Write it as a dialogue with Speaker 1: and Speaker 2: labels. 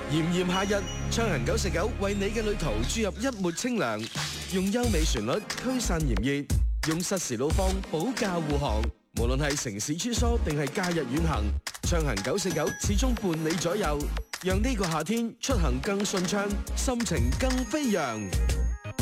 Speaker 1: 炎炎夏日，暢行949為你嘅旅途注入一抹清涼，用優美旋律驅散炎熱，用實時路況保駕護航。無論係城市穿梭定係假日遠行，暢行949始終伴你左右，讓呢個夏天出行更順暢，心情更飛揚。